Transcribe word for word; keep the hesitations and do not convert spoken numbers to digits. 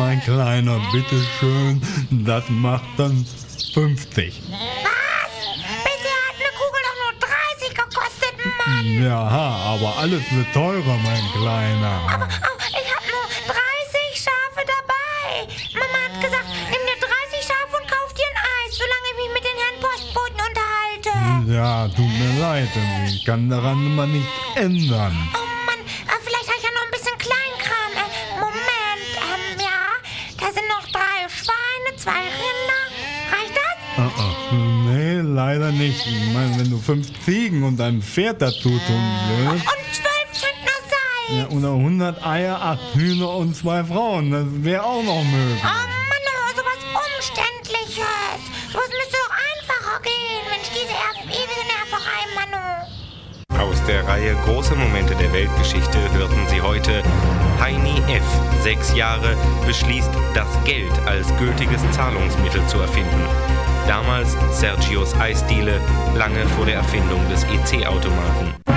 mein Kleiner, bitteschön. Das macht dann fünfzig. Was? Bisher hat eine Kugel doch nur dreißig gekostet, Mann. Ja, aber alles wird teurer, mein Kleiner. Aber oh, ich habe nur dreißig Schafe dabei. Mama hat gesagt, nimm dir dreißig Schafe und kauf dir ein Eis, solange ich mich mit den Herrn Postboten unterhalte. Ja, tut mir leid, ich kann daran immer nichts ändern. Oh Mann, äh, vielleicht habe ich ja noch ein bisschen Kleinkram. Äh, Moment, ähm, ja, da sind noch drei Schweine, zwei Rinder. Reicht das? Uh -uh. Nee, leider nicht. Ich meine, wenn du fünf Ziegen und ein Pferd dazu tun willst. Und zwölf Zentner Salz. Ja, oder hundert Eier, acht Hühner und zwei Frauen, das wäre auch noch möglich. Oh Mann, oh, sowas Umständliches. Sowas müsste doch einfacher gehen. Mensch, diese er- ewige Nerverei, Manu. Aus der Reihe Große Momente der Weltgeschichte hörten Sie heute: Heini F., sechs Jahre, beschließt, das Geld als gültiges Zahlungsmittel zu erfinden. Damals Sergios Eisdiele, lange vor der Erfindung des E C-Automaten.